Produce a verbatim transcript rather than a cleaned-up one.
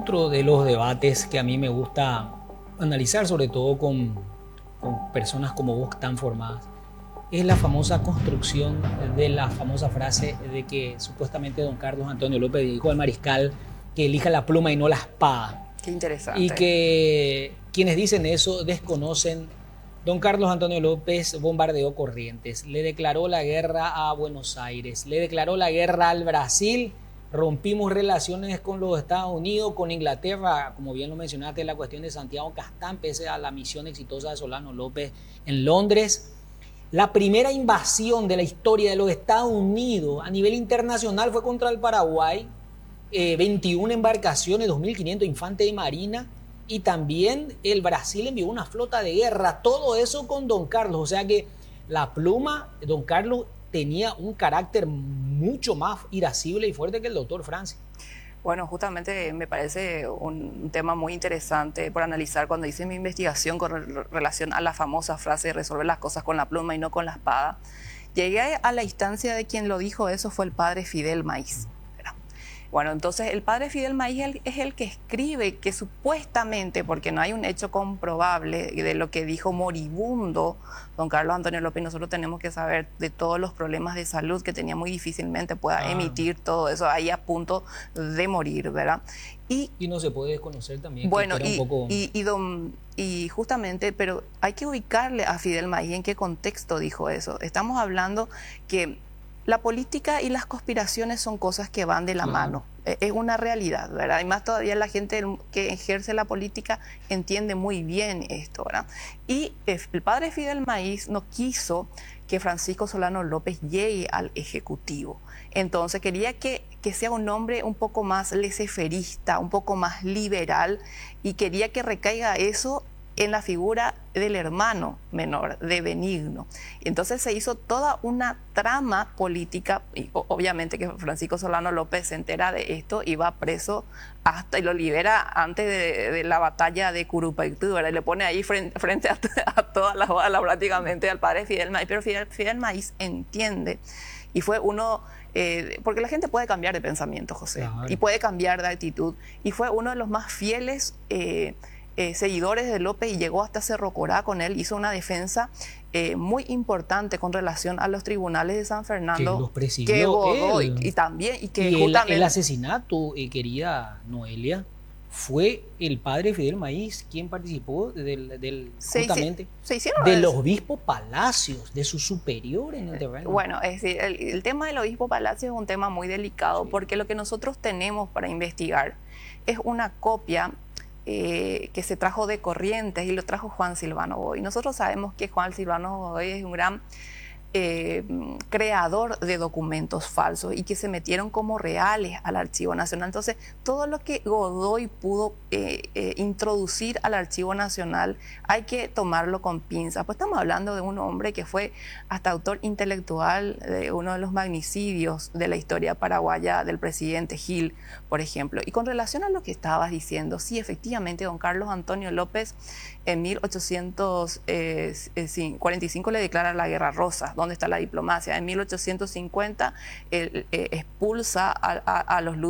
Otro de los debates que a mí me gusta analizar, sobre todo con, con personas como vos tan formadas, es la famosa construcción de la famosa frase de que supuestamente don Carlos Antonio López dijo al mariscal que elija la pluma y no la espada. Qué interesante. Y que quienes dicen eso desconocen. Don Carlos Antonio López bombardeó Corrientes, le declaró la guerra a Buenos Aires, le declaró la guerra al Brasil, rompimos relaciones con los Estados Unidos, con Inglaterra, como bien lo mencionaste, la cuestión de Santiago Castán, pese a la misión exitosa de Solano López en Londres. La primera invasión de la historia de los Estados Unidos a nivel internacional fue contra el Paraguay, eh, veintiuna embarcaciones, dos mil quinientos infantes de marina, y también el Brasil envió una flota de guerra, todo eso con don Carlos, o sea que la pluma, don Carlos tenía un carácter mucho más irascible y fuerte que el doctor Francis. Bueno, justamente me parece un tema muy interesante por analizar cuando hice mi investigación con relación a la famosa frase de resolver las cosas con la pluma y no con la espada. Llegué a la instancia de quien lo dijo eso fue el padre Fidel Maíz. Bueno, entonces el padre Fidel Maíz es el que escribe que supuestamente, porque no hay un hecho comprobable de lo que dijo moribundo don Carlos Antonio López, nosotros tenemos que saber de todos los problemas de salud que tenía muy difícilmente pueda ah. emitir todo eso ahí a punto de morir, ¿verdad? Y, y no se puede desconocer también bueno, que era y, un poco... y, y, don, y justamente, pero hay que ubicarle a Fidel Maíz en qué contexto dijo eso. Estamos hablando que la política y las conspiraciones son cosas que van de la claro. mano, es una realidad, ¿verdad? Además todavía la gente que ejerce la política entiende muy bien esto, ¿verdad? Y el padre Fidel Maíz no quiso que Francisco Solano López llegue al Ejecutivo, entonces quería que, que sea un hombre un poco más laissez-fairista, un poco más liberal, y quería que recaiga eso en la figura del hermano menor, de Benigno. Entonces se hizo toda una trama política, y obviamente que Francisco Solano López se entera de esto y va preso hasta y lo libera antes de, de la batalla de Curupaytú, ¿verdad? Y le pone ahí frente, frente a, a todas las balas prácticamente al padre Fidel Maíz, pero Fidel, Fidel Maíz entiende, y fue uno... Eh, porque la gente puede cambiar de pensamiento, José, claro. y puede cambiar de actitud, y fue uno de los más fieles eh, Eh, seguidores de López, y llegó hasta Cerro Corá con él, hizo una defensa eh, muy importante con relación a los tribunales de San Fernando, que los presidió que Godoy, él. y también y que y justamente... el, el asesinato, eh, querida Noelia, fue el padre Fidel Maíz quien participó del, del se justamente se, se del obispo Palacios, de su superior en el terreno. Bueno, es decir, el, el tema del obispo Palacios es un tema muy delicado, sí. porque lo que nosotros tenemos para investigar es una copia Eh, que se trajo de Corrientes, y lo trajo Juan Silvano Godoy. Nosotros sabemos que Juan Silvano Godoy es un gran eh, creador de documentos falsos y que se metieron como reales al Archivo Nacional. Entonces, todo lo que Godoy pudo eh, eh, introducir al Archivo Nacional hay que tomarlo con pinzas. Pues estamos hablando de un hombre que fue hasta autor intelectual de uno de los magnicidios de la historia paraguaya del presidente Gil, por ejemplo. Y con relación a lo que estabas diciendo, sí, efectivamente, don Carlos Antonio López en mil ochocientos cuarenta y cinco le declara la Guerra Rosa. ¿Dónde está la diplomacia? En mil ochocientos cincuenta él, eh, expulsa a, a, a los